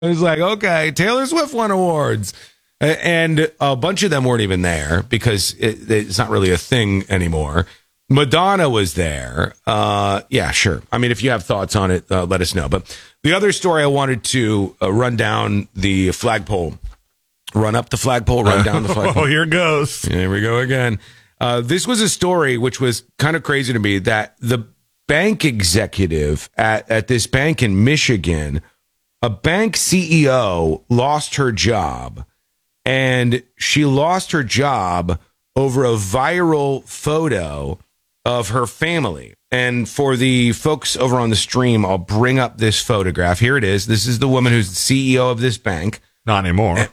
It was like, okay, Taylor Swift won awards. And a bunch of them weren't even there because it's not really a thing anymore. Madonna was there. Yeah, sure. I mean, if you have thoughts on it, let us know. But the other story I wanted to run down the flagpole. Run up the flagpole, run down the flagpole. Oh, here goes. Here we go again. This was a story which was kind of crazy to me that the bank executive at this bank in Michigan, a bank CEO lost her job. And she lost her job over a viral photo of her family. And for the folks over on the stream, I'll bring up this photograph. Here it is. This is the woman who's the CEO of this bank. Not anymore.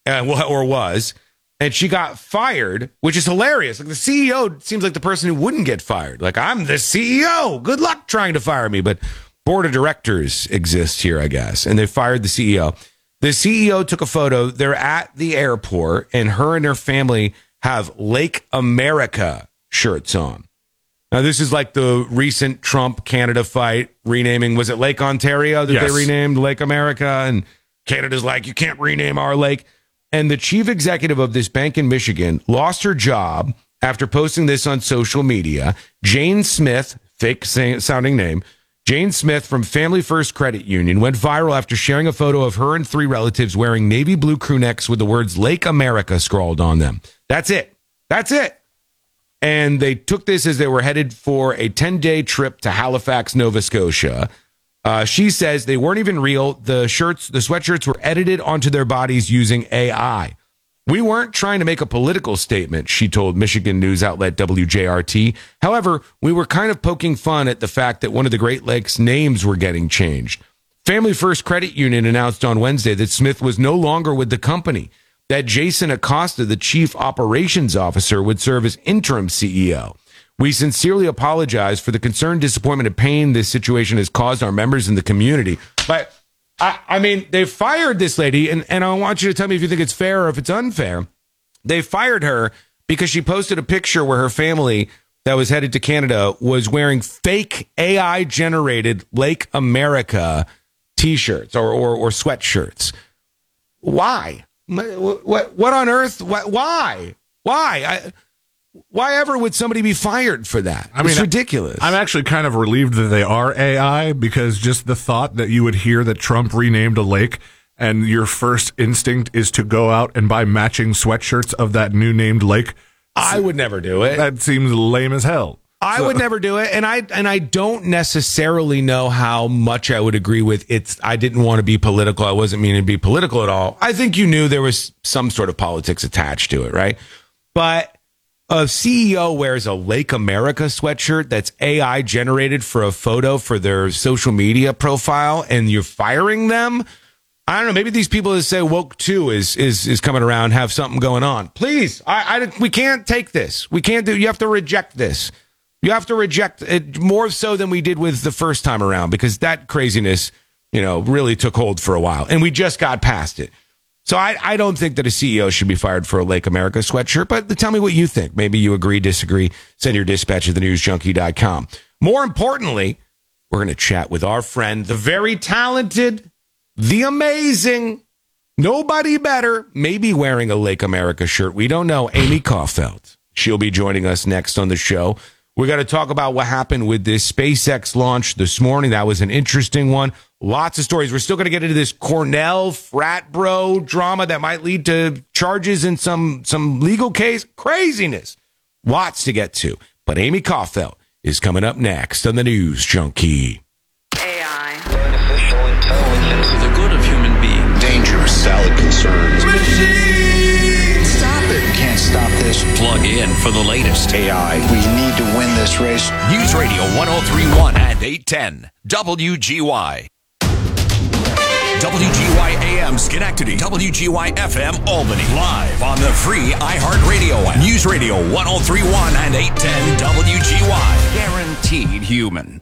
Or was. And she got fired, which is hilarious. Like the CEO seems like the person who wouldn't get fired. Like, I'm the CEO. Good luck trying to fire me. But board of directors exists here, I guess. And they fired the CEO. The CEO took a photo. They're at the airport, and her and her family have Lake America shirts on. Now, this is like the recent Trump-Canada fight, renaming, was it Lake Ontario that they renamed Lake America? And Canada's like, you can't rename our lake. And the chief executive of this bank in Michigan lost her job after posting this on social media. Jane Smith, fake sounding name, Jane Smith from Family First Credit Union went viral after sharing a photo of her and 3 relatives wearing navy blue crew necks with the words Lake America scrawled on them. That's it. That's it. And they took this as they were headed for a 10-day trip to Halifax, Nova Scotia. She says they weren't even real. The sweatshirts were edited onto their bodies using AI. We weren't trying to make a political statement, she told Michigan news outlet WJRT. However, we were kind of poking fun at the fact that one of the Great Lakes names were getting changed. Family First Credit Union announced on Wednesday that Smith was no longer with the company, that Jason Acosta, the chief operations officer, would serve as interim CEO. We sincerely apologize for the concern, disappointment, and pain this situation has caused our members in the community. But I mean, they fired this lady, and I want you to tell me if you think it's fair or if it's unfair. They fired her because she posted a picture where her family that was headed to Canada was wearing fake AI-generated Lake America T-shirts or sweatshirts. Why? What on earth? Why? Why ever would somebody be fired for that? I mean, it's ridiculous. I'm actually kind of relieved that they are AI, because just the thought that you would hear that Trump renamed a lake and your first instinct is to go out and buy matching sweatshirts of that new named lake. I would never do it. That seems lame as hell. I would never do it. And I don't necessarily know how much I would agree with it. I didn't want to be political. I wasn't meaning to be political at all. I think you knew there was some sort of politics attached to it, right? But a CEO wears a Lake America sweatshirt that's AI generated for a photo for their social media profile, and you're firing them. I don't know. Maybe these people that say woke 2 is coming around, have something going on. Please, we can't take this. We can't do. You have to reject this. You have to reject it more so than we did with the first time around, because that craziness, really took hold for a while, and we just got past it. So I don't think that a CEO should be fired for a Lake America sweatshirt, but tell me what you think. Maybe you agree, disagree. Send your dispatch at thenewsjunkie.com. More importantly, we're going to chat with our friend, the very talented, the amazing, nobody better, maybe wearing a Lake America shirt. We don't know, Amy Caulfield. She'll be joining us next on the show. We got to talk about what happened with this SpaceX launch this morning. That was an interesting one. Lots of stories. We're still going to get into this Cornell frat bro drama that might lead to charges in some legal case. Craziness. Lots to get to. But Amy Caulfield is coming up next on the News Junkie. AI. Artificial intelligence. For the good of human beings. Dangerous. Valid concerns. Stop it. Can't stop this. Plug in for the latest. AI. We need to win this race. News Radio 103.1 and 810. WGY. WGY AM Schenectady, WGY FM Albany, live on the free iHeartRadio app. News Radio 103.1 and 810 WGY. Guaranteed human.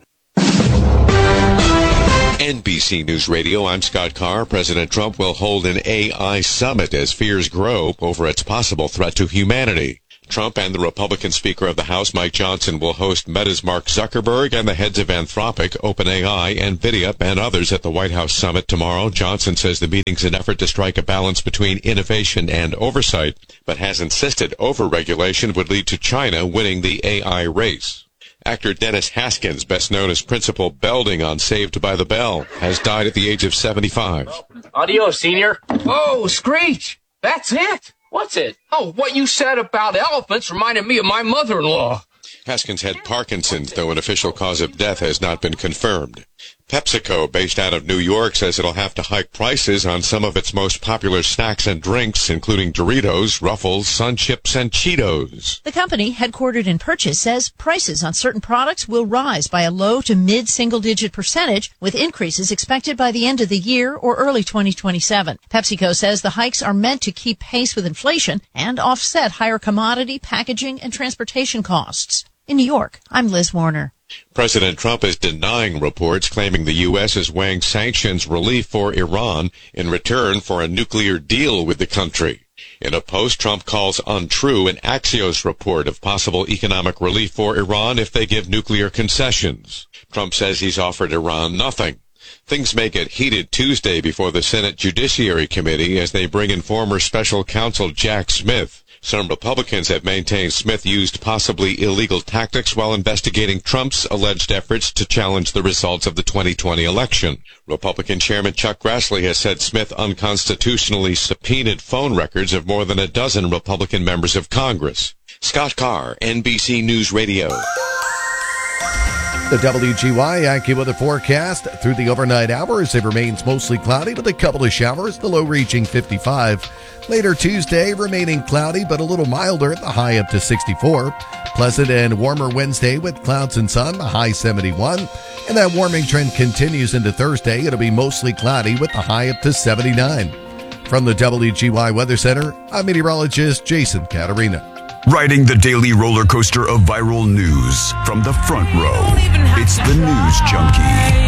NBC News Radio, I'm Scott Carr. President Trump will hold an AI summit as fears grow over its possible threat to humanity. Trump and the Republican Speaker of the House, Mike Johnson, will host Meta's Mark Zuckerberg and the heads of Anthropic, OpenAI, NVIDIA, and others at the White House summit tomorrow. Johnson says the meeting's an effort to strike a balance between innovation and oversight, but has insisted overregulation would lead to China winning the AI race. Actor Dennis Haskins, best known as Principal Belding on Saved by the Bell, has died at the age of 75. Adios, senior. Oh, Screech! That's it! What's it? Oh, what you said about elephants reminded me of my mother-in-law. Haskins had Parkinson's, though an official cause of death has not been confirmed. PepsiCo, based out of New York, says it'll have to hike prices on some of its most popular snacks and drinks, including Doritos, Ruffles, Sun Chips, and Cheetos. The company, headquartered in Purchase, says prices on certain products will rise by a low to mid-single-digit %, with increases expected by the end of the year or early 2027. PepsiCo says the hikes are meant to keep pace with inflation and offset higher commodity, packaging, and transportation costs. In New York, I'm Liz Warner. President Trump is denying reports claiming the U.S. is weighing sanctions relief for Iran in return for a nuclear deal with the country. In a post, Trump calls untrue an Axios report of possible economic relief for Iran if they give nuclear concessions. Trump says he's offered Iran nothing. Things may get heated Tuesday before the Senate Judiciary Committee as they bring in former special counsel Jack Smith. Some Republicans have maintained Smith used possibly illegal tactics while investigating Trump's alleged efforts to challenge the results of the 2020 election. Republican Chairman Chuck Grassley has said Smith unconstitutionally subpoenaed phone records of more than a dozen Republican members of Congress. Scott Carr, NBC News Radio. The WGY AccuWeather forecast through the overnight hours. It remains mostly cloudy with a couple of showers, the low reaching 55. Later Tuesday, remaining cloudy but a little milder, the high up to 64. Pleasant and warmer Wednesday with clouds and sun, the high 71. And that warming trend continues into Thursday. It'll be mostly cloudy with the high up to 79. From the WGY Weather Center, I'm meteorologist Jason Caterina. Riding the daily roller coaster of viral news from the front row. It's the News Junkie.